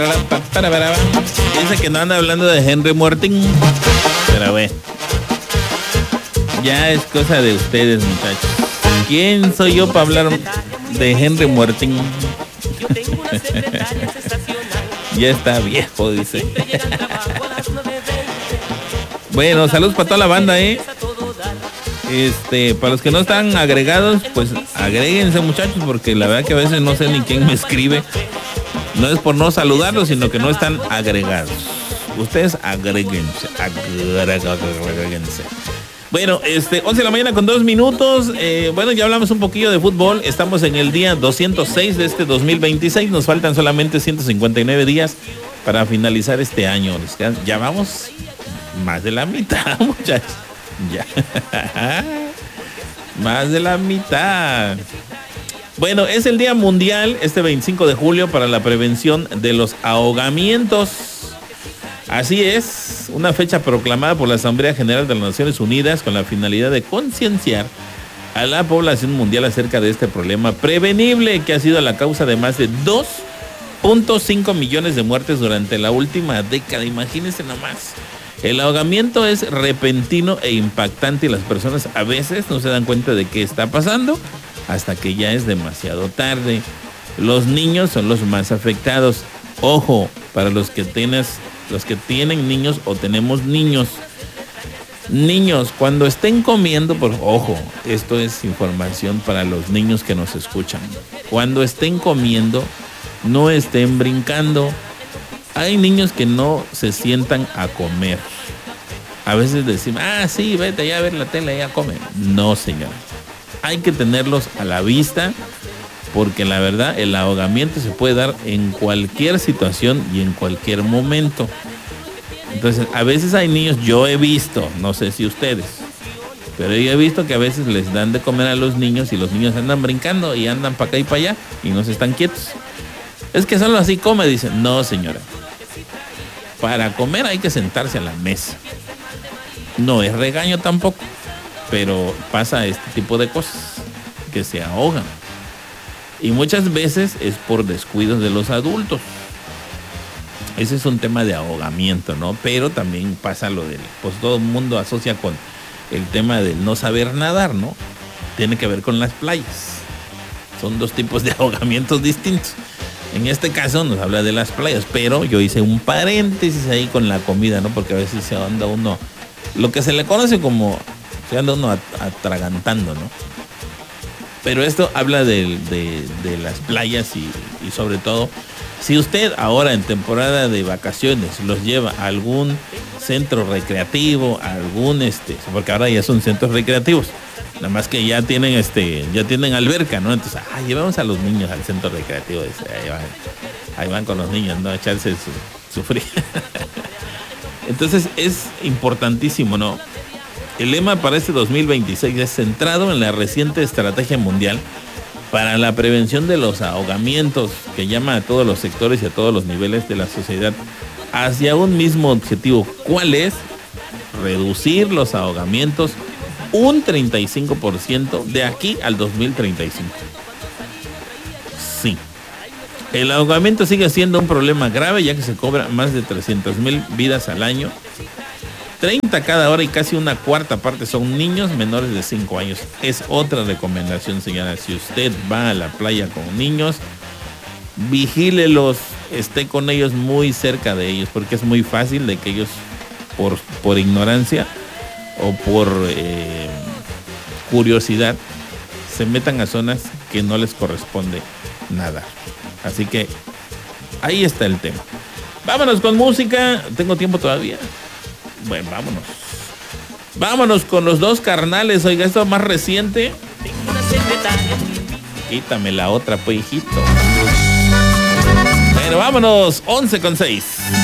Dice que no anda hablando de Henry Martin. Pero bueno, ya es cosa de ustedes, muchachos. ¿Quién soy yo para hablar de Henry Martin? Ya está viejo, dice. Bueno, saludos para toda la banda, para los que no están agregados, pues agréguense, muchachos, porque la verdad que a veces no sé ni quién me escribe. No es por no saludarlos, sino que no están agregados. Ustedes agréguense. Bueno, 11 de la mañana con 2 minutos. Bueno, ya hablamos un poquillo de fútbol. Estamos en el día 206 de este 2026. Nos faltan solamente 159 días para finalizar este año. Ya vamos más de la mitad, muchachos. Ya. Más de la mitad. Bueno, es el Día Mundial, este 25 de julio, para la prevención de los ahogamientos. Así es, una fecha proclamada por la Asamblea General de las Naciones Unidas con la finalidad de concienciar a la población mundial acerca de este problema prevenible que ha sido la causa de más de 2.5 millones de muertes durante la última década. Imagínense nomás. El ahogamiento es repentino e impactante y las personas a veces no se dan cuenta de qué está pasando hasta que ya es demasiado tarde. Los niños son los más afectados. Ojo, para los que tienen niños o tenemos niños. Niños, cuando estén comiendo, ojo, esto es información para los niños que nos escuchan. Cuando estén comiendo, no estén brincando. Hay niños que no se sientan a comer. A veces decimos, sí, vete allá a ver la tele, ya come. No, señor. Hay que tenerlos a la vista, porque la verdad el ahogamiento se puede dar en cualquier situación y en cualquier momento. Entonces, a veces hay niños, yo he visto, no sé si ustedes, pero yo he visto que a veces les dan de comer a los niños y los niños andan brincando y andan para acá y para allá y no se están quietos. Es que solo así come, dicen. No, señora. Para comer hay que sentarse a la mesa. No es regaño tampoco, pero pasa este tipo de cosas, que se ahogan. Y muchas veces es por descuidos de los adultos. Ese es un tema de ahogamiento, ¿no? Pero también pasa lo del, pues todo el mundo asocia con el tema del no saber nadar, ¿no? Tiene que ver con las playas. Son dos tipos de ahogamientos distintos. En este caso nos habla de las playas, pero yo hice un paréntesis ahí con la comida, ¿no? Porque a veces se anda uno, lo que se le conoce como, se anda uno atragantando, ¿no? Pero esto habla de las playas y sobre todo, si usted ahora en temporada de vacaciones los lleva a algún centro recreativo, porque ahora ya son centros recreativos, nada más que ya tienen alberca, ¿no? Entonces, llevamos a los niños al centro recreativo, ahí van con los niños, ¿no? A echarse su frío. Entonces es importantísimo, ¿no? El lema para este 2026 es centrado en la reciente estrategia mundial para la prevención de los ahogamientos, que llama a todos los sectores y a todos los niveles de la sociedad hacia un mismo objetivo. ¿Cuál es? Reducir los ahogamientos un 35% de aquí al 2035. Sí. El ahogamiento sigue siendo un problema grave, ya que se cobra más de 300,000 vidas al año. 30 cada hora y casi una cuarta parte son niños menores de 5 años. Es otra recomendación, señora. Si usted va a la playa con niños, vigílelos, esté con ellos muy cerca de ellos, porque es muy fácil de que ellos, por ignorancia o por curiosidad, se metan a zonas que no les corresponde nadar. Así que ahí está el tema. Vámonos con música. ¿Tengo tiempo todavía? Bueno, vámonos con los Dos Carnales. Oiga, esto más reciente. Quítame la otra, pues, hijito. Pero vámonos, 11:06.